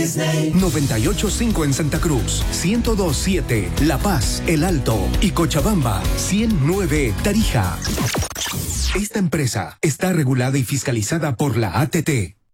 Disney. 98.5 en Santa Cruz, 102.7 La Paz, El Alto y Cochabamba, 100.9 Tarija. Esta empresa está regulada y fiscalizada por la ATT.